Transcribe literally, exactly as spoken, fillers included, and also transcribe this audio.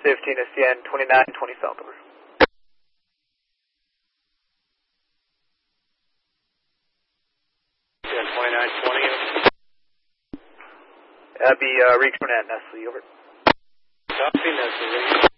fifteen S T N, twenty-nine twenty south, over. Yeah, twenty-nine twenty. That'd be uh, Reach Burnett, Nestle, over. Copy, Nestle.